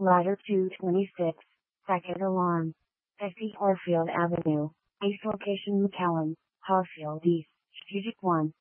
Ladder 226, second alarm. SE Harfield Avenue, East location McAllen, Harfield East, Strategic 1.